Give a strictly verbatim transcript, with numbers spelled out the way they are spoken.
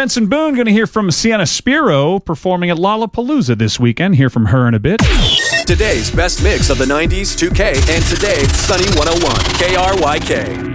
Benson Boone. Going to hear from Sienna Spiro performing at Lollapalooza this weekend. Hear from her in a bit. Today's best mix of the nineties, two K, and today, Sunny one oh one, K R Y K.